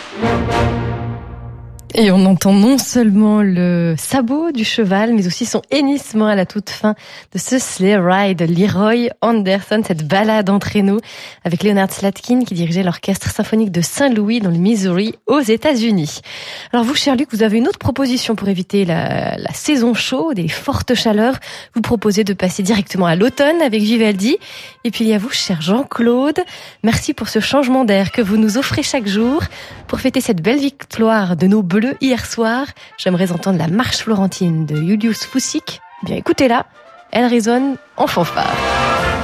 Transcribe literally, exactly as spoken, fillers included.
Et on entend non seulement le sabot du cheval, mais aussi son hennissement à la toute fin de ce sleigh ride de Leroy Anderson, cette balade en traîneau avec Leonard Slatkin qui dirigeait l'orchestre symphonique de Saint-Louis dans le Missouri aux États-Unis. Alors vous, cher Luc, vous avez une autre proposition pour éviter la, la saison chaude et les fortes chaleurs. Vous proposez de passer directement à l'automne avec Vivaldi. Et puis il y a vous, cher Jean-Claude. Merci pour ce changement d'air que vous nous offrez chaque jour. Pour fêter cette belle victoire de nos bleus hier soir, j'aimerais entendre la marche florentine de Julius Fučík. Bien écoutez-la, elle résonne en fanfare.